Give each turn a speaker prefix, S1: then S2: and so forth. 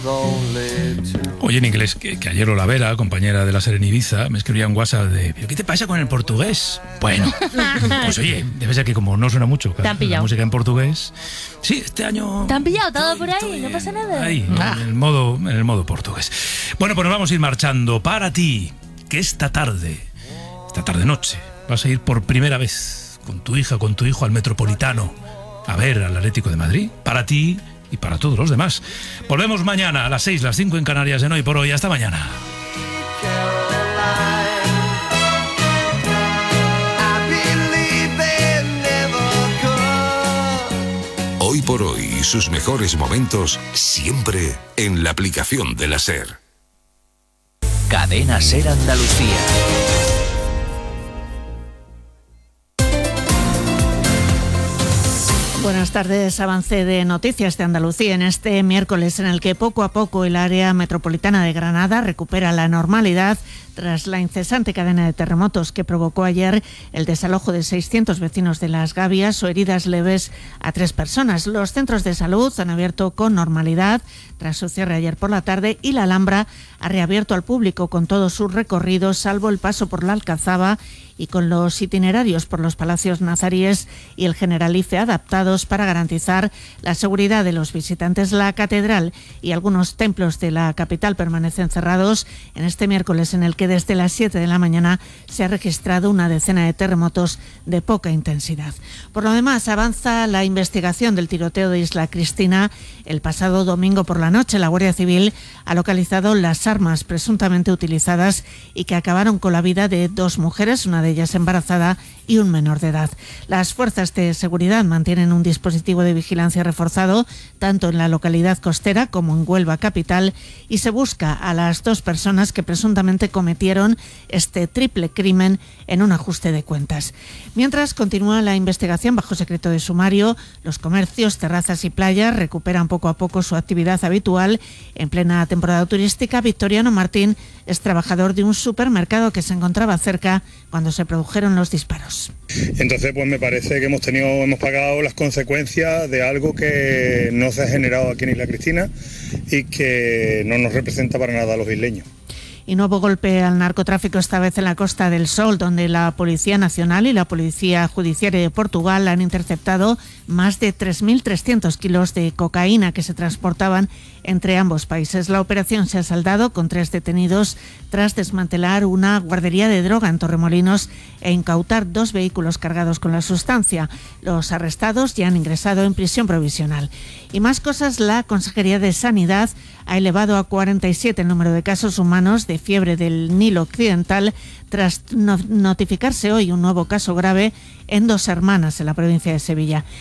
S1: Oye, en inglés, que ayer Olavera, compañera de la SER en Ibiza, me escribía un WhatsApp de ¿pero qué te pasa con el portugués? Bueno, pues oye, debe ser que como no suena mucho la música en portugués. Sí, este año...
S2: ¿Te han pillado todo por ahí? No pasa nada.
S1: Ahí, en el modo portugués. Bueno, pues nos vamos a ir marchando. Para ti, que esta tarde noche, vas a ir por primera vez con tu hija, con tu hijo al Metropolitano a ver al Atlético de Madrid. Para ti y para todos los demás. Volvemos mañana a las 6, las 5 en Canarias en Hoy por Hoy. Hasta mañana.
S3: Hoy por Hoy y sus mejores momentos siempre en la aplicación de la SER.
S4: Cadena SER Andalucía.
S5: Buenas tardes. Avance de noticias de Andalucía en este miércoles en el que poco a poco el área metropolitana de Granada recupera la normalidad tras la incesante cadena de terremotos que provocó ayer el desalojo de 600 vecinos de Las Gavias o heridas leves a 3 personas. Los centros de salud han abierto con normalidad tras su cierre ayer por la tarde y la Alhambra ha reabierto al público con todos sus recorridos, salvo el paso por la Alcazaba y con los itinerarios por los palacios nazaríes y el Generalife adaptados para garantizar la seguridad de los visitantes. La catedral y algunos templos de la capital permanecen cerrados en este miércoles en el que desde las 7 de la mañana se ha registrado una decena de terremotos de poca intensidad. Por lo demás, avanza la investigación del tiroteo de Isla Cristina. El pasado domingo por la noche, la Guardia Civil ha localizado las armas presuntamente utilizadas y que acabaron con la vida de 2 mujeres, una de ellas embarazada y un menor de edad. Las fuerzas de seguridad mantienen un dispositivo de vigilancia reforzado tanto en la localidad costera como en Huelva capital y se busca a las 2 personas que presuntamente cometieron este triple crimen en un ajuste de cuentas. Mientras continúa la investigación bajo secreto de sumario, los comercios, terrazas y playas recuperan poco a poco su actividad habitual. En plena temporada turística, Victoriano Martín es trabajador de un supermercado que se encontraba cerca cuando se produjeron los disparos.
S6: Entonces, pues me parece que hemos pagado las consecuencias de algo que no se ha generado aquí en Isla Cristina y que no nos representa para nada a los isleños.
S5: Y nuevo golpe al narcotráfico, esta vez en la Costa del Sol, donde la Policía Nacional y la Policía Judiciaria de Portugal han interceptado más de 3.300 kilos de cocaína que se transportaban entre ambos países. La operación se ha saldado con 3 detenidos tras desmantelar una guardería de droga en Torremolinos e incautar 2 vehículos cargados con la sustancia. Los arrestados ya han ingresado en prisión provisional. Y más cosas, la Consejería de Sanidad ha elevado a 47 el número de casos humanos de fiebre del Nilo Occidental tras notificarse hoy un nuevo caso grave en 2 hermanas en la provincia de Sevilla.